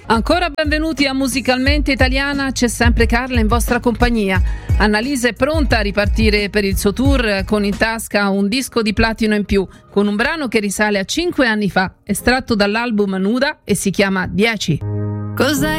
Ancora benvenuti a Musicalmente Italiana, c'è sempre Carla in vostra compagnia. Annalisa è pronta a ripartire per il suo tour con in tasca un disco di platino in più, con un brano che risale a 5 anni fa, estratto dall'album Nuda e si chiama 10. Cos'è